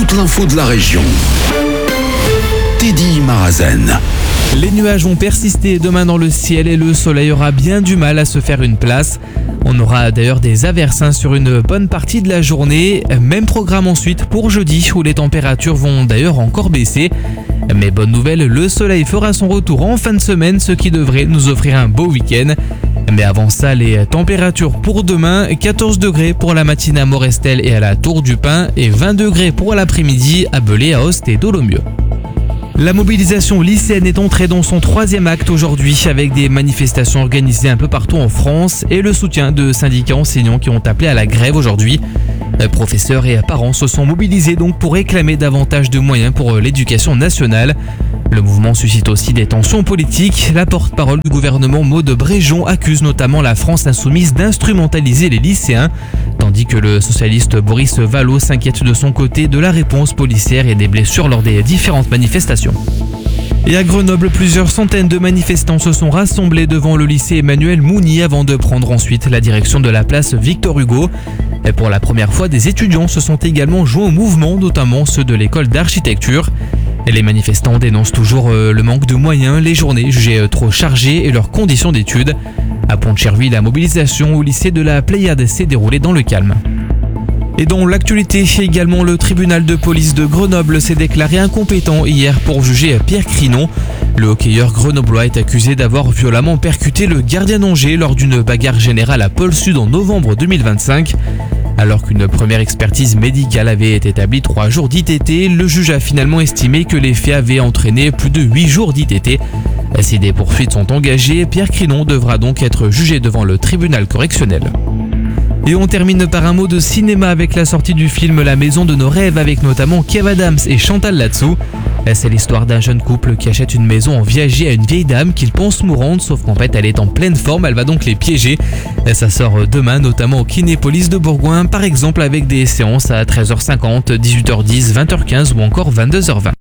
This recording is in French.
toute l'info de la région. Teddy Marazen. Les nuages vont persister demain dans le ciel et le soleil aura bien du mal à se faire une place. On aura d'ailleurs des averses sur une bonne partie de la journée. Même programme ensuite pour jeudi où les températures vont d'ailleurs encore baisser. Mais bonne nouvelle, le soleil fera son retour en fin de semaine, ce qui devrait nous offrir un beau week-end. Mais avant ça, les températures pour demain, 14 degrés pour la matinée à Morestel et à la Tour du Pin et 20 degrés pour l'après-midi à Belay, à Host et Dolomieu. La mobilisation lycéenne est entrée dans son 3e acte aujourd'hui avec des manifestations organisées un peu partout en France et le soutien de syndicats enseignants qui ont appelé à la grève aujourd'hui. Professeurs et parents se sont mobilisés donc pour réclamer davantage de moyens pour l'éducation nationale. Le mouvement suscite aussi des tensions politiques. La porte-parole du gouvernement Maude Bréjon accuse notamment la France insoumise d'instrumentaliser les lycéens, tandis que le socialiste Boris Vallaud s'inquiète de son côté de la réponse policière et des blessures lors des différentes manifestations. Et à Grenoble, plusieurs centaines de manifestants se sont rassemblés devant le lycée Emmanuel Mounier avant de prendre ensuite la direction de la place Victor Hugo. Et pour la première fois, des étudiants se sont également joints au mouvement, notamment ceux de l'école d'architecture. Les manifestants dénoncent toujours le manque de moyens, les journées jugées trop chargées et leurs conditions d'études. À Pont-de-Cherville, la mobilisation au lycée de la Pléiade s'est déroulée dans le calme. Et dans l'actualité également, le tribunal de police de Grenoble s'est déclaré incompétent hier pour juger Pierre Crinon. Le hockeyeur grenoblois est accusé d'avoir violemment percuté le gardien d'Angers lors d'une bagarre générale à Pôle Sud en novembre 2025. Alors qu'une première expertise médicale avait établi 3 jours d'ITT, le juge a finalement estimé que les faits avaient entraîné plus de 8 jours d'ITT. Si des poursuites sont engagées, Pierre Crinon devra donc être jugé devant le tribunal correctionnel. Et on termine par un mot de cinéma avec la sortie du film La Maison de nos rêves avec notamment Kev Adams et Chantal Latsou. C'est l'histoire d'un jeune couple qui achète une maison en viager à une vieille dame qu'il pense mourante, sauf qu'en fait elle est en pleine forme, elle va donc les piéger. Ça sort demain notamment au Kinépolis de Bourgoin, par exemple avec des séances à 13h50, 18h10, 20h15 ou encore 22h20.